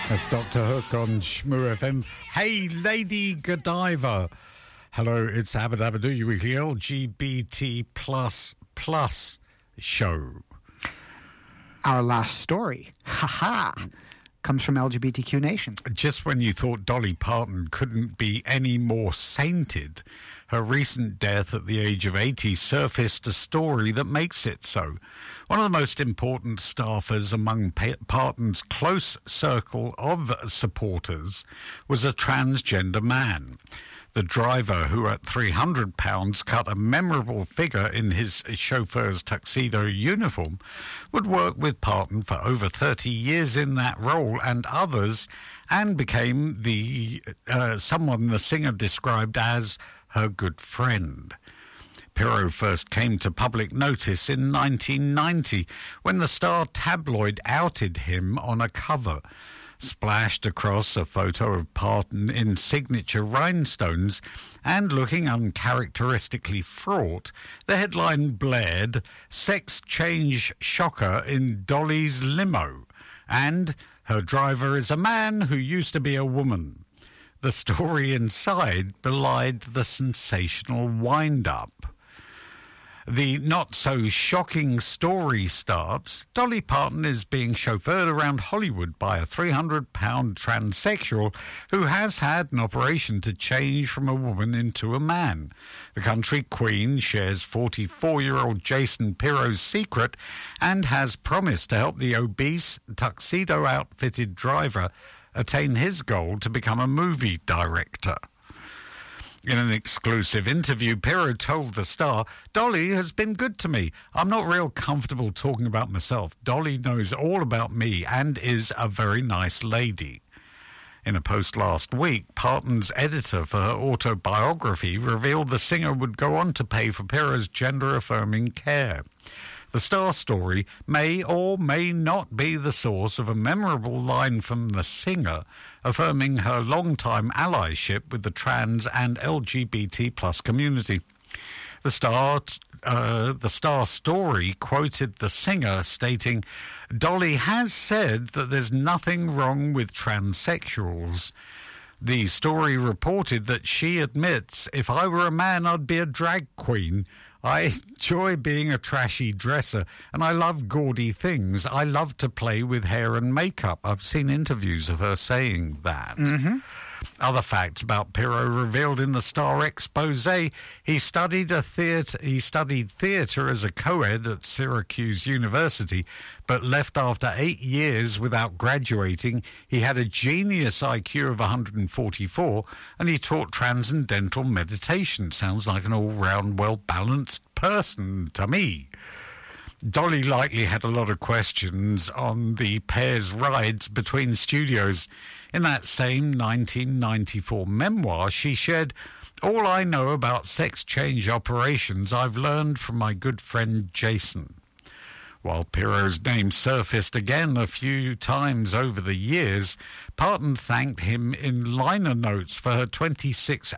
That's Dr. Hook on Shmoo FM. Hey, Lady Godiva. Hello, it's Abba Dabba Doo, your weekly LGBT plus show. Our last story, comes from LGBTQ Nation. Just when you thought Dolly Parton couldn't be any more sainted, her recent death at the age of 80 surfaced a story that makes it so. One of the most important staffers among Parton's close circle of supporters was a transgender man. The driver, who at 300 pounds cut a memorable figure in his chauffeur's tuxedo uniform, would work with Parton for over 30 years in that role and others, and became someone the singer described as her good friend. Pirro first came to public notice in 1990 when the Star tabloid outed him on a cover. Splashed across a photo of Parton in signature rhinestones and looking uncharacteristically fraught, the headline blared, "Sex change shocker in Dolly's limo," and "Her driver is a man who used to be a woman." The story inside belied the sensational wind-up. The not-so-shocking story starts. Dolly Parton is being chauffeured around Hollywood by a 300-pound transsexual who has had an operation to change from a woman into a man. The country queen shares 44-year-old Jason Pirro's secret and has promised to help the obese, tuxedo-outfitted driver attain his goal to become a movie director. In an exclusive interview, Pirro told the Star, "Dolly has been good to me. I'm not real comfortable talking about myself. Dolly knows all about me and is a very nice lady." In a post last week, Parton's editor for her autobiography revealed the singer would go on to pay for Pirro's gender-affirming care. The Star story may or may not be the source of a memorable line from the singer affirming her long-time allyship with the trans and LGBT plus community. The Star story quoted the singer stating, "Dolly has said that there's nothing wrong with transsexuals." The story reported that she admits, "If I were a man, I'd be a drag queen. I enjoy being a trashy dresser, and I love gaudy things. I love to play with hair and makeup." I've seen interviews of her saying that. Other facts about Pirro revealed in the Star expose: he studied theatre as a co-ed at Syracuse University, but left after 8 years without graduating. He had a genius IQ of 144, and he taught transcendental meditation. Sounds like an all-round, well-balanced person to me. Dolly likely had a lot of questions on the pair's rides between studios. In that same 1994 memoir, she shared, "All I know about sex change operations I've learned from my good friend Jason." While Pirro's name surfaced again a few times over the years, Parton thanked him in liner notes for her 2016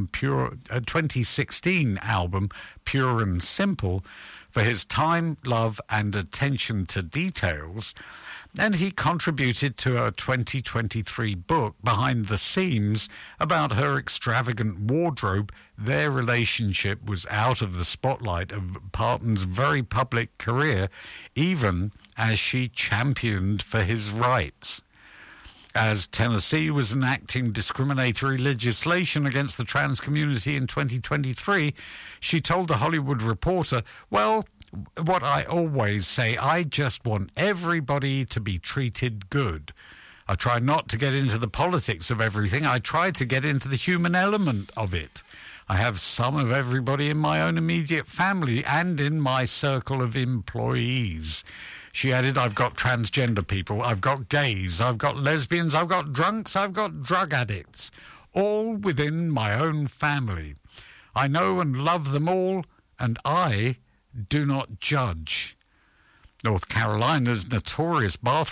album, Pure and Simple, for his time, love, and attention to details, and he contributed to her 2023 book, Behind the Seams, about her extravagant wardrobe. Their relationship was out of the spotlight of Parton's very public career, even as she championed for his rights. As Tennessee was enacting discriminatory legislation against the trans community in 2023, she told The Hollywood Reporter, "Well, what I always say, I just want everybody to be treated good. I try not to get into the politics of everything. I try to get into the human element of it. I have some of everybody in my own immediate family and in my circle of employees." She added, "I've got transgender people, I've got gays, I've got lesbians, I've got drunks, I've got drug addicts, all within my own family. I know and love them all, and I do not judge." North Carolina's notorious bathroom